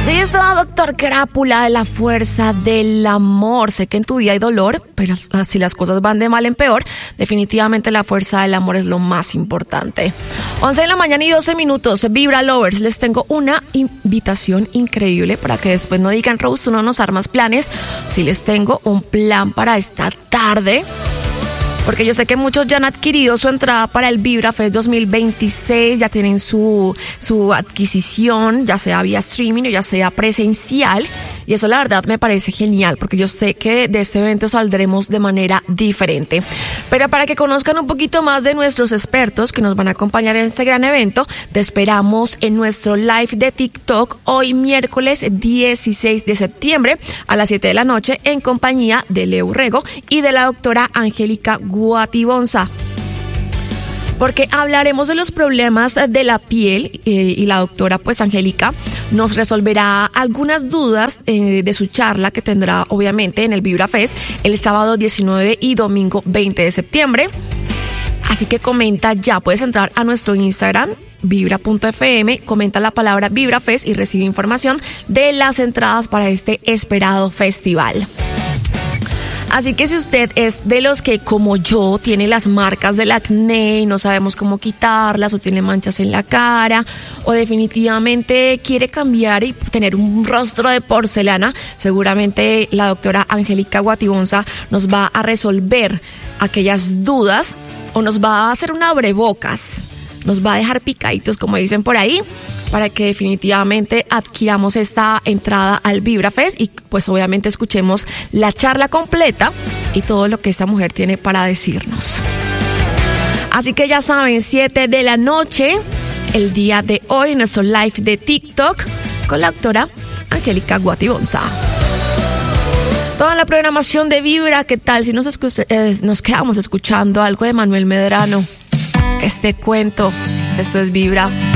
Listo, doctor Crápula, la fuerza del amor. Sé que en tu vida hay dolor, pero si las cosas van de mal en peor, definitivamente la fuerza del amor es lo más importante. 11 de la mañana y 12 minutos. Vibra Lovers, les tengo una invitación increíble para que después no digan, Rose, tú no nos armas planes. Sí les tengo un plan para esta tarde. Porque yo sé que muchos ya han adquirido su entrada para el Vibra Fest 2026, ya tienen su adquisición, ya sea vía streaming o ya sea presencial. Y eso la verdad me parece genial, porque yo sé que de este evento saldremos de manera diferente. Pero para que conozcan un poquito más de nuestros expertos que nos van a acompañar en este gran evento, te esperamos en nuestro live de TikTok hoy miércoles 16 de septiembre a las 7 de la noche en compañía de Leo Rego y de la doctora Angélica Guatibonza. Porque hablaremos de los problemas de la piel y la doctora pues Angélica nos resolverá algunas dudas de su charla que tendrá obviamente en el Vibra Fest el sábado 19 y domingo 20 de septiembre. Así que comenta ya, puedes entrar a nuestro Instagram vibra.fm, comenta la palabra Vibra Fest y recibe información de las entradas para este esperado festival. Así que si usted es de los que, como yo, tiene las marcas del acné y no sabemos cómo quitarlas, o tiene manchas en la cara, o definitivamente quiere cambiar y tener un rostro de porcelana, seguramente la doctora Angélica Guatibonza nos va a resolver aquellas dudas o nos va a hacer un abrebocas, nos va a dejar picaditos, como dicen por ahí, para que definitivamente adquiramos esta entrada al Vibra Fest y pues obviamente escuchemos la charla completa y todo lo que esta mujer tiene para decirnos. Así que ya saben, 7 de la noche, el día de hoy, nuestro live de TikTok con la doctora Angélica Guatibonza. Toda la programación de Vibra, ¿qué tal si nos quedamos escuchando algo de Manuel Medrano? Este cuento, esto es Vibra.